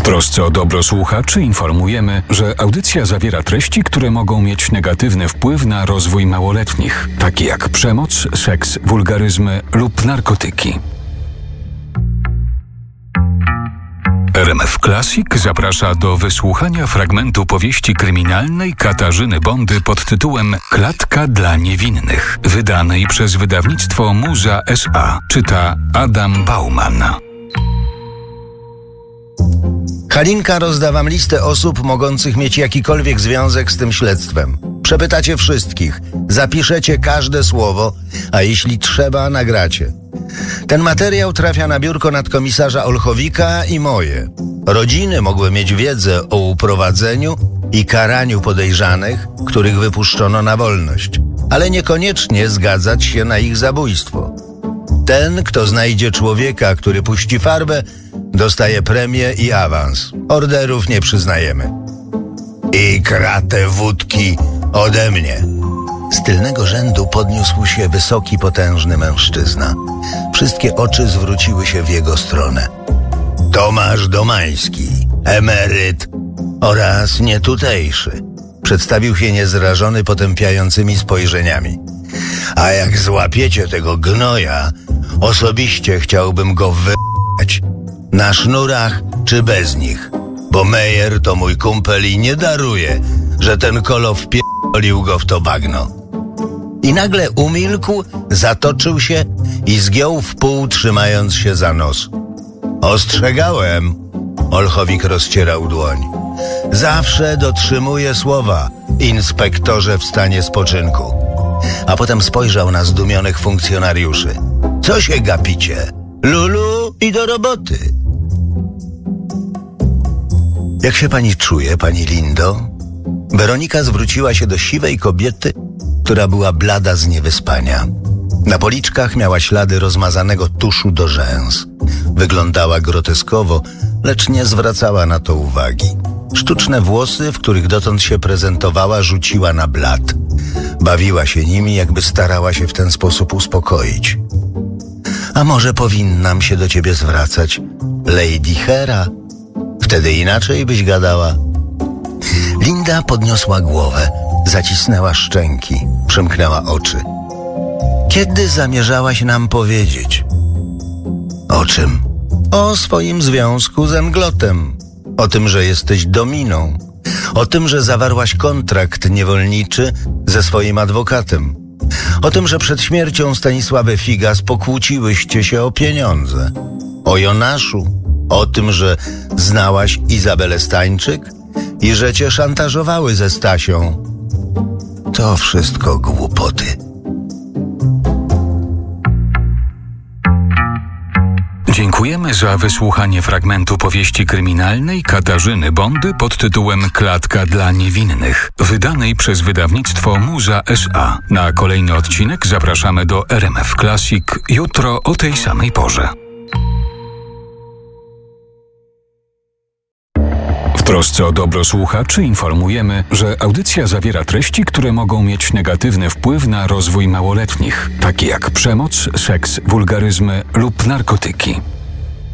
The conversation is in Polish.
trosce o dobro słuchaczy informujemy, że audycja zawiera treści, które mogą mieć negatywny wpływ na rozwój małoletnich, takie jak przemoc, seks, wulgaryzmy lub narkotyki. RMF Classic zaprasza do wysłuchania fragmentu powieści kryminalnej Katarzyny Bondy pod tytułem Klatka dla niewinnych, wydanej przez wydawnictwo Muza S.A. Czyta Adam Bauman. Halinka, rozdawam listę osób mogących mieć jakikolwiek związek z tym śledztwem. Przepytacie wszystkich, zapiszecie każde słowo, a jeśli trzeba, nagracie. Ten materiał trafia na biurko nadkomisarza Olchowika i moje. Rodziny mogły mieć wiedzę o uprowadzeniu i karaniu podejrzanych, których wypuszczono na wolność, ale niekoniecznie zgadzać się na ich zabójstwo. Ten, kto znajdzie człowieka, który puści farbę, dostaje premię i awans. Orderów nie przyznajemy. I kratę wódki ode mnie. Z tylnego rzędu podniósł się wysoki, potężny mężczyzna. Wszystkie oczy zwróciły się w jego stronę. Tomasz Domański, emeryt oraz nietutejszy. Przedstawił się niezrażony potępiającymi spojrzeniami. A jak złapiecie tego gnoja, osobiście chciałbym go wyjechać. Na sznurach czy bez nich. Bo Mejer to mój kumpel i nie daruje, że ten kolo wpierdolił go w to bagno. I nagle umilkł, zatoczył się i zgiął w pół, trzymając się za nos. Ostrzegałem. Olchowik rozcierał dłoń. Zawsze dotrzymuję słowa, inspektorze w stanie spoczynku. A potem spojrzał na zdumionych funkcjonariuszy. Co się gapicie? Lulu i do roboty. Jak się pani czuje, pani Lindo? Weronika zwróciła się do siwej kobiety, która była blada z niewyspania. Na policzkach miała ślady rozmazanego tuszu do rzęs. Wyglądała groteskowo, lecz nie zwracała na to uwagi. Sztuczne włosy, w których dotąd się prezentowała, rzuciła na blat. Bawiła się nimi, jakby starała się w ten sposób uspokoić. A może powinnam się do ciebie zwracać, Lady Hera? Wtedy inaczej byś gadała. Linda podniosła głowę, zacisnęła szczęki, przymknęła oczy. Kiedy zamierzałaś nam powiedzieć? O czym? O swoim związku z Englotem. O tym, że jesteś dominą. O tym, że zawarłaś kontrakt niewolniczy ze swoim adwokatem. O tym, że przed śmiercią Stanisławy Figas pokłóciłyście się o pieniądze. O Jonaszu. O tym, że znałaś Izabelę Stańczyk i że cię szantażowały ze Stasią. To wszystko głupoty. Dziękujemy za wysłuchanie fragmentu powieści kryminalnej Katarzyny Bondy pod tytułem Klatka dla niewinnych, wydanej przez wydawnictwo Muza S.A. Na kolejny odcinek zapraszamy do RMF Classic jutro o tej samej porze. W trosce o dobro słuchaczy informujemy, że audycja zawiera treści, które mogą mieć negatywny wpływ na rozwój małoletnich, takie jak przemoc, seks, wulgaryzmy lub narkotyki.